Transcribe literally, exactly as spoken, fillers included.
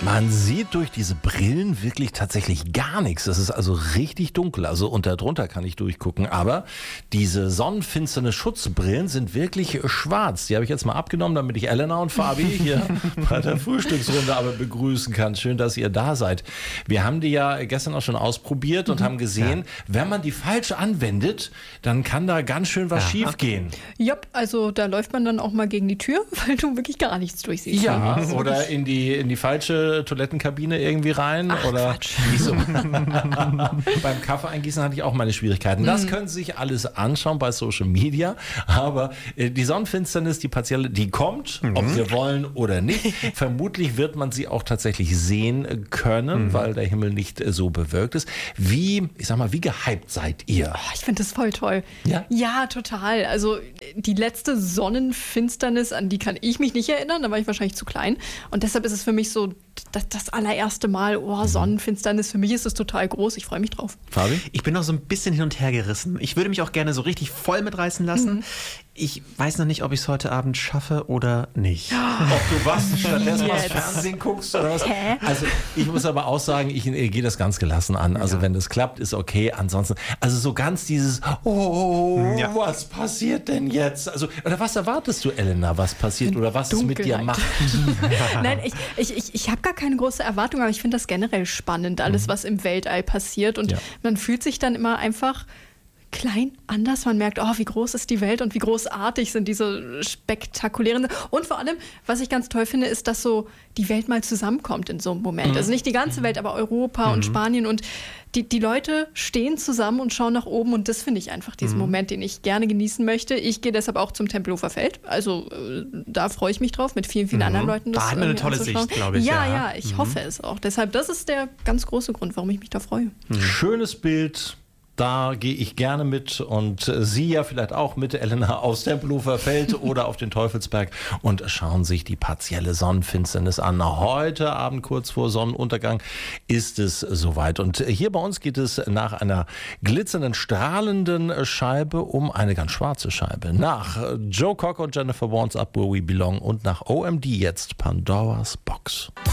Man sieht durch diese Brillen wirklich tatsächlich gar nichts. Das ist also richtig dunkel. Also unter drunter kann ich durchgucken. Aber diese sonnenfinsterne Schutzbrillen sind wirklich schwarz. Die habe ich jetzt mal abgenommen, damit ich Elena und Fabi hier bei der Frühstücksrunde aber begrüßen kann. Schön, dass ihr da seid. Wir haben die ja gestern auch schon ausprobiert und mhm. haben gesehen, ja. wenn man die falsch anwendet, dann kann da ganz schön was ja. schief gehen. Ja, also da läuft man dann auch mal gegen die Tür, weil du wirklich gar nichts durchsiehst. Ja, oder in die, in die falsche Toilettenkabine irgendwie rein. Ach, oder Quatsch. so. Beim Kaffee eingießen hatte ich auch meine Schwierigkeiten. Das mhm. können Sie sich alles anschauen bei Social Media. Aber äh, die Sonnenfinsternis, die partielle, die kommt, mhm. ob wir wollen oder nicht. Vermutlich wird man sie auch tatsächlich sehen können, mhm. weil der Himmel nicht äh, so bewölkt ist. Wie, ich sag mal, wie gehypt seid ihr? Oh, ich finde das voll toll. Ja? Ja, total. Also die letzte Sonnenfinsternis, an die kann ich mich nicht erinnern. Da war ich wahrscheinlich zu klein. Und deshalb ist es für mich so das, das allererste Mal, oh, Sonnenfinsternis, für mich ist es total groß. Ich freue mich drauf. Fabi? Ich bin noch so ein bisschen hin und her gerissen. Ich würde mich auch gerne so richtig voll mitreißen lassen. Mhm. Ich weiß noch nicht, ob ich es heute Abend schaffe oder nicht. Ob du was stattdessen was Fernsehen guckst oder was? Hä? Also ich muss aber auch sagen, ich, ich gehe das ganz gelassen an. Also ja. wenn das klappt, ist okay. Ansonsten, also so ganz dieses, oh, ja. was passiert denn jetzt? Also, oder was erwartest du, Elena, was passiert oder was es mit dir macht? Nein, ich, ich, ich, ich habe gar keine große Erwartung, aber ich finde das generell spannend, alles, mhm. was im Weltall passiert. Und ja. man fühlt sich dann immer einfach klein, anders. Man merkt, oh, wie groß ist die Welt und wie großartig sind diese spektakulären. Und vor allem, was ich ganz toll finde, ist, dass so die Welt mal zusammenkommt in so einem Moment. Mhm. Also nicht die ganze Welt, aber Europa mhm. und Spanien und die, die Leute stehen zusammen und schauen nach oben und das finde ich einfach diesen mhm. Moment, den ich gerne genießen möchte. Ich gehe deshalb auch zum Tempelhofer Feld. Also äh, da freue ich mich drauf, mit vielen, vielen mhm. anderen Leuten. Das da hat man eine tolle Sicht, glaube ich. Ja, ja, ja, ich mhm. hoffe es auch. Deshalb, das ist der ganz große Grund, warum ich mich da freue. Mhm. Schönes Bild. Da gehe ich gerne mit und Sie ja vielleicht auch mit, Elena, aufs Tempelhofer Feld oder auf den Teufelsberg und schauen sich die partielle Sonnenfinsternis an. Heute Abend kurz vor Sonnenuntergang ist es soweit. Und hier bei uns geht es nach einer glitzernden, strahlenden Scheibe um eine ganz schwarze Scheibe. Nach Joe Cocker und Jennifer Warnes Up Where We Belong und nach O M D jetzt Pandoras Box.